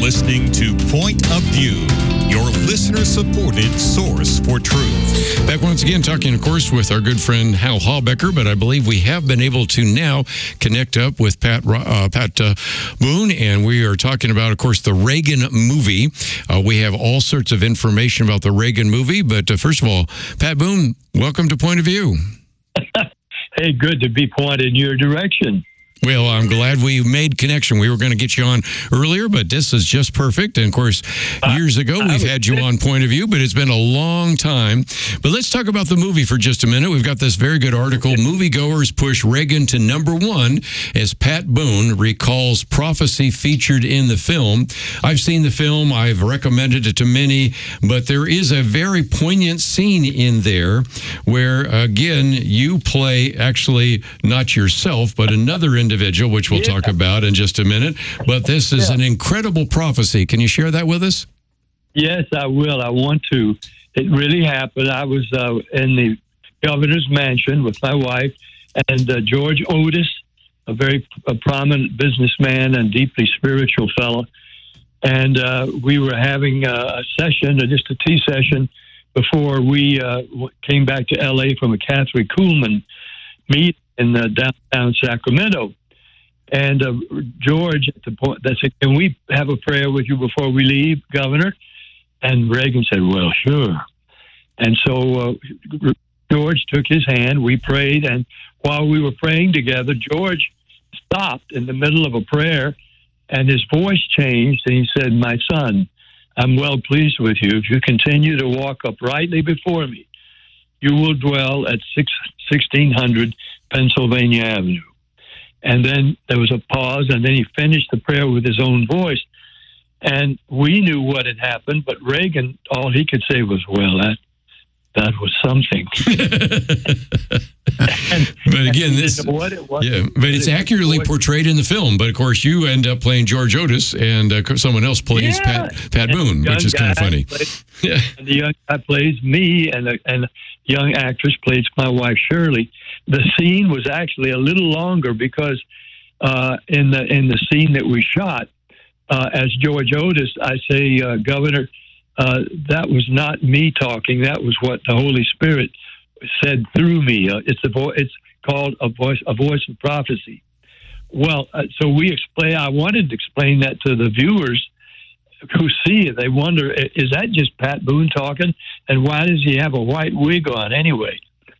listening to Point of View, your listener-supported source for truth. Back once again, talking, of course, with our good friend Hal Hallbecker, but I believe we have been able to now connect up with Pat Boone, and we are talking about, of course, the Reagan movie. We have all sorts of information about the Reagan movie, but first of all, Pat Boone, welcome to Point of View. Hey, good to be pointed in your direction. Well, I'm glad we made connection. We were going to get you on earlier, but this is just perfect. And, of course, years ago, we've had you on Point of View, but it's been a long time. But let's talk about the movie for just a minute. We've got this very good article, Moviegoers Push Reagan to #1, as Pat Boone recalls prophecy featured in the film. I've seen the film. I've recommended it to many, but there is a very poignant scene in there where, again, you play actually not yourself, but another individual, which we'll talk about in just a minute. But this is an incredible prophecy. Can you share that with us? Yes, I will. I want to. It really happened. I was in the governor's mansion with my wife and George Otis, a very prominent businessman and deeply spiritual fellow. And we were having a session, just a tea session, before we came back to L.A. from a Catherine Kuhlman meet in downtown Sacramento. And George, at the point, said, "Can we have a prayer with you before we leave, Governor?" And Reagan said, "Well, sure." And so George took his hand. We prayed, and while we were praying together, George stopped in the middle of a prayer, and his voice changed, and he said, "My son, I'm well pleased with you. If you continue to walk uprightly before me, you will dwell at 1600 Pennsylvania Avenue." And then there was a pause, and then he finished the prayer with his own voice. And we knew what had happened, but Reagan, all he could say was, "Well, that was something." But again, but it's accurately portrayed in the film. But of course, you end up playing George Otis, and someone else plays Pat Boone, which is kind of funny. And the young guy plays me, and a young actress plays my wife Shirley. The scene was actually a little longer because in the scene that we shot as George Otis, I say, "Governor, that was not me talking. That was what the Holy Spirit said through me. It's called a voice of prophecy." Well, so we explain. I wanted to explain that to the viewers who see it. They wonder, is that just Pat Boone talking? And why does he have a white wig on anyway?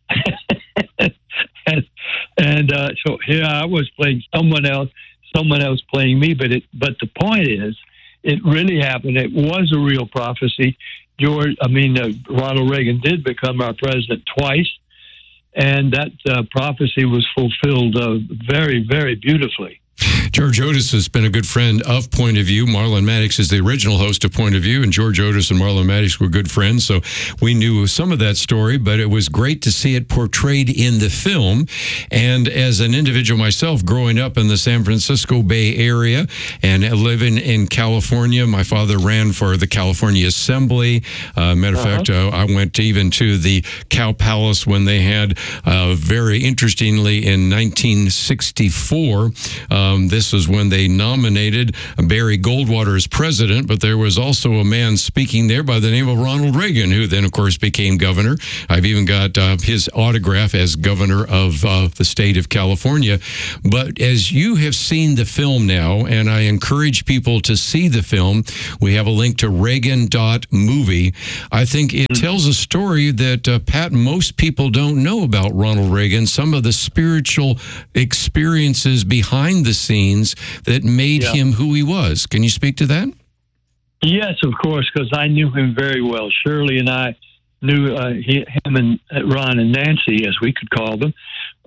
and so here I was playing someone else playing me. But the point is, it really happened. It was a real prophecy. Ronald Reagan did become our president twice, and that prophecy was fulfilled very, very beautifully. George Otis has been a good friend of Point of View. Marlon Maddox is the original host of Point of View, and George Otis and Marlon Maddox were good friends, so we knew some of that story, but it was great to see it portrayed in the film. And as an individual myself, growing up in the San Francisco Bay Area and living in California, my father ran for the California Assembly. Matter of fact, I went even to the Cow Palace when they had, very interestingly, in 1964, this is when they nominated Barry Goldwater as president, but there was also a man speaking there by the name of Ronald Reagan, who then, of course, became governor. I've even got his autograph as governor of the state of California. But as you have seen the film now, and I encourage people to see the film, we have a link to Reagan.movie. I think it tells a story that, Pat, most people don't know about Ronald Reagan, some of the spiritual experiences behind the scenes that made him who he was. Can you speak to that? Yes, of course, because I knew him very well. Shirley and I knew him and Ron and Nancy, as we could call them,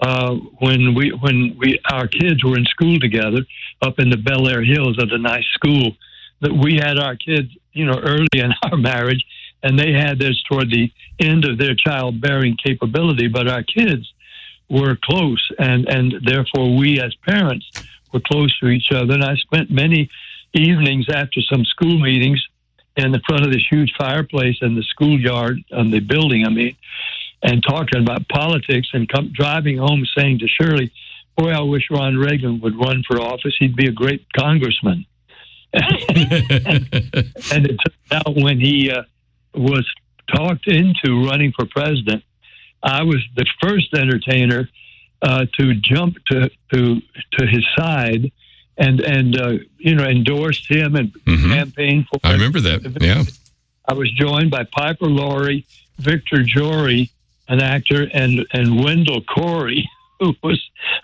when our kids were in school together up in the Bel Air Hills at a nice school. That we had our kids, early in our marriage, and they had this toward the end of their childbearing capability. But our kids were close, and therefore we as parents were close to each other. And I spent many evenings after some school meetings in the front of this huge fireplace in the schoolyard, on the building, and talking about politics, and driving home saying to Shirley, "Boy, I wish Ron Reagan would run for office. He'd be a great congressman." And it turned out when he was talked into running for president, I was the first entertainer to jump to his side and endorsed him and campaigned for. I remember that. Yeah, I was joined by Piper Laurie, Victor Jory, an actor, and Wendell Corey, who was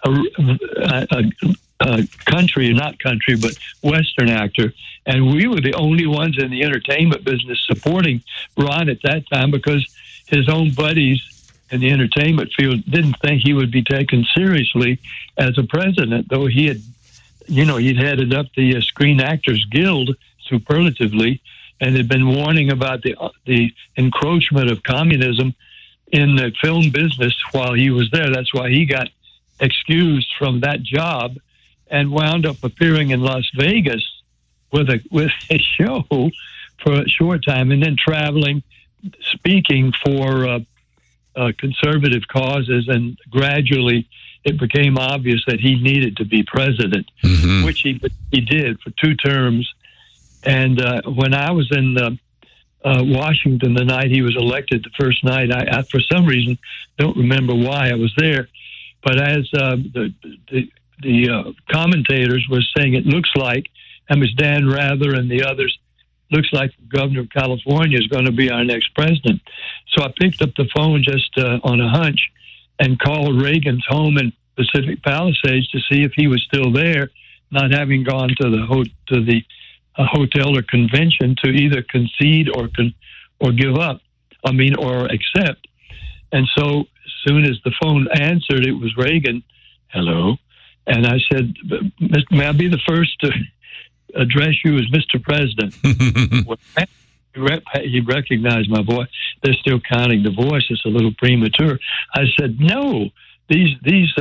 a country, not country, but Western actor. And we were the only ones in the entertainment business supporting Ron at that time, because his own buddies in the entertainment field didn't think he would be taken seriously as a president, though he had, he'd headed up the Screen Actors Guild superlatively and had been warning about the encroachment of communism in the film business while he was there. That's why he got excused from that job and wound up appearing in Las Vegas with a show for a short time, and then traveling, speaking for conservative causes. And gradually it became obvious that he needed to be president, which he did for 2 terms. And when I was in Washington the night he was elected, the first night, I for some reason don't remember why I was there, but as the commentators were saying, it looks like, and Ms. Dan Rather and the others, looks like the governor of California is going to be our next president. So I picked up the phone just on a hunch and called Reagan's home in Pacific Palisades to see if he was still there, not having gone to the hotel or convention to either concede or give up. Or accept. And so as soon as the phone answered, it was Reagan. Hello. And I said, may I be the first to address you as Mr. President? He recognized my voice. They're still counting the voice. It's a little premature. I said, no, these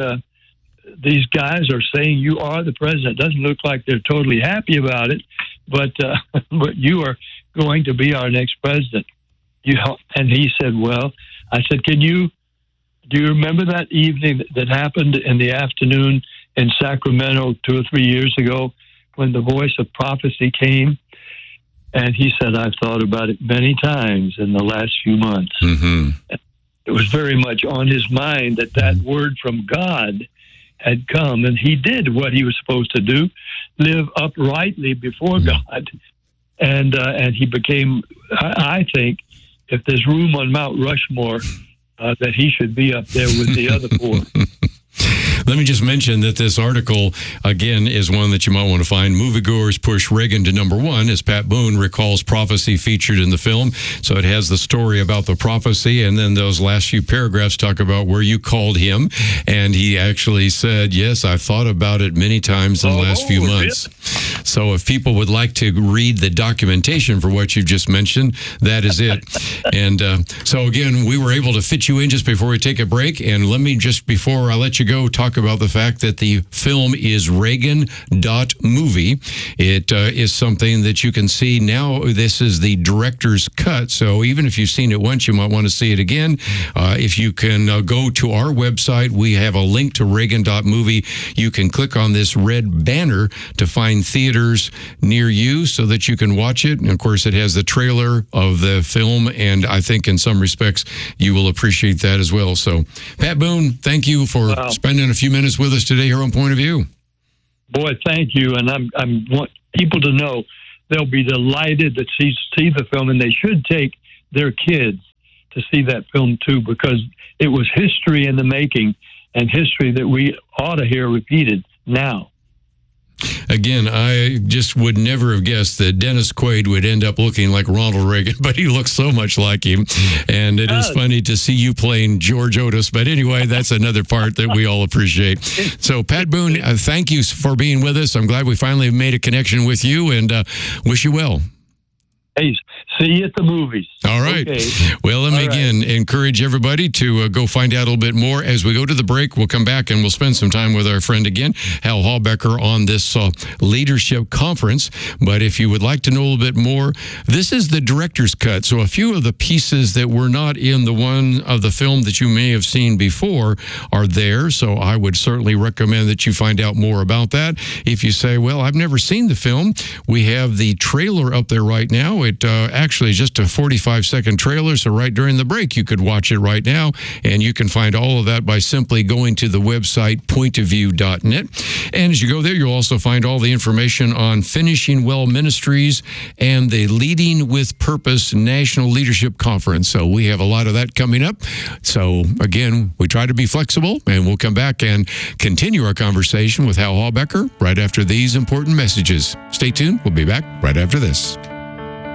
guys are saying you are the president. It doesn't look like they're totally happy about it, but you are going to be our next president. And he said, well, I said, do you remember that evening that happened in the afternoon in Sacramento 2 or 3 years ago when the voice of prophecy came? And he said, I've thought about it many times in the last few months. It was very much on his mind that word from God had come, and he did what he was supposed to do, live uprightly before God. And he became, I think, if there's room on Mount Rushmore, that he should be up there with the other 4. Let me just mention that this article, again, is one that you might want to find. Moviegoers push Reagan to #1, as Pat Boone recalls prophecy featured in the film. So it has the story about the prophecy, and then those last few paragraphs talk about where you called him. And he actually said, yes, I've thought about it many times in the last few months. Yeah. So if people would like to read the documentation for what you just mentioned, that is it. And so, again, we were able to fit you in just before we take a break. And let me just, before I let you go, talk about the fact that the film is Reagan.movie. It is something that you can see now. This is the director's cut, so even if you've seen it once, you might want to see it again. If you can go to our website, we have a link to Reagan.movie. You can click on this red banner to find theaters near you so that you can watch it. And of course, it has the trailer of the film, and I think in some respects you will appreciate that as well. So, Pat Boone, thank you for spending a few minutes with us today here on Point of View. Boy, thank you. And I want people to know they'll be delighted to see the film, and they should take their kids to see that film too, because it was history in the making, and history that we ought to hear repeated now. Again, I just would never have guessed that Dennis Quaid would end up looking like Ronald Reagan, but he looks so much like him. And it is funny to see you playing George Otis. But anyway, that's another part that we all appreciate. So, Pat Boone, thank you for being with us. I'm glad we finally made a connection with you, and wish you well. Hey, see you at the movies. All right. Okay. Well, let me again encourage everybody to go find out a little bit more. As we go to the break, we'll come back and we'll spend some time with our friend again, Hal Halbecker, on this leadership conference. But if you would like to know a little bit more, this is the director's cut. So a few of the pieces that were not in the one of the film that you may have seen before are there. So I would certainly recommend that you find out more about that. If you say, well, I've never seen the film, we have the trailer up there right now. It actually is just a 45-second trailer, so right during the break, you could watch it right now, and you can find all of that by simply going to the website, pointofview.net. And as you go there, you'll also find all the information on Finishing Well Ministries and the Leading with Purpose National Leadership Conference. So we have a lot of that coming up. So again, we try to be flexible, and we'll come back and continue our conversation with Hal Halbecker right after these important messages. Stay tuned. We'll be back right after this.